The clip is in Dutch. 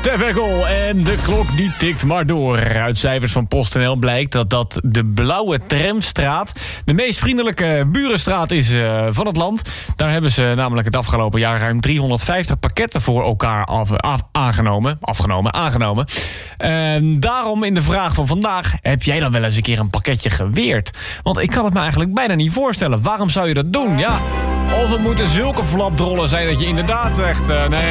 Stef Eckel en de klok die tikt maar door. Uit cijfers van PostNL blijkt dat de Blauwe Tramstraat de meest vriendelijke burenstraat is van het land. Daar hebben ze namelijk het afgelopen jaar ruim 350 pakketten voor elkaar aangenomen. Daarom in de vraag van vandaag, heb jij dan wel eens een keer een pakketje geweerd? Want ik kan het me eigenlijk bijna niet voorstellen. Waarom zou je dat doen? Ja, of het moeten zulke flapdrollen zijn dat je inderdaad zegt... nee,